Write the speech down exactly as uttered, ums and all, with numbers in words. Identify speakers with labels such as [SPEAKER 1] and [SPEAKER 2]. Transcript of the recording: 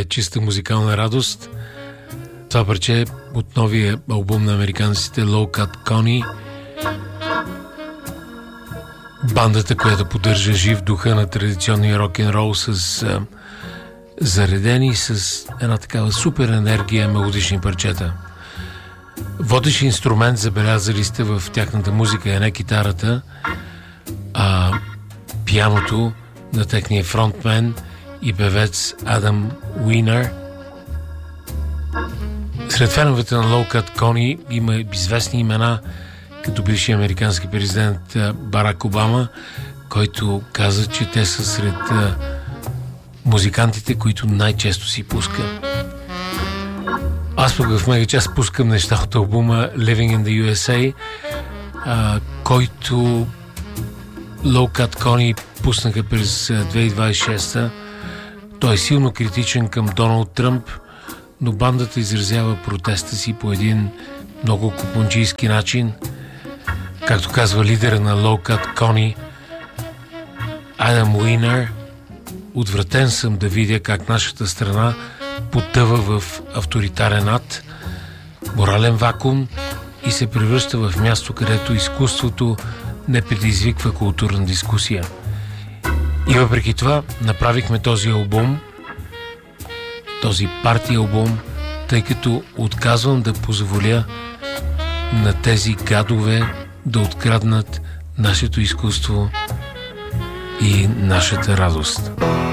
[SPEAKER 1] чиста музикална радост. Това парче от новия албум на американците Low Cut Connie, бандата, която поддържа жив духа на традиционния рок-н-рол с а, заредени с една такава супер енергия мелодични парчета. Водещ инструмент, забелязали сте в тяхната музика, е не китарата, а пианото на техния фронтмен и певец Адам Уинър. Сред феновете на Low Cut Connie има известни имена, като бивши американски президент Барак Обама, който каза, че те са сред музикантите, които най-често си пуска. Аз пък в мега част пускам неща от албума Living in the ю ес ей, а, който Low Cut Connie пуснаха през две хиляди двадесет и шеста. Той е силно критичен към Доналд Тръмп, но бандата изразява протеста си по един много купунджийски начин. Както казва лидера на Low Cut Connie, Адам Уинър: отвратен съм да видя как нашата страна потъва в авторитарен ад, морален вакуум и се превръща в място, където изкуството не предизвиква културна дискусия. И въпреки това направихме този албум, този парти албум, тъй като отказвам да позволя на тези гадове да откраднат нашето изкуство и нашата радост.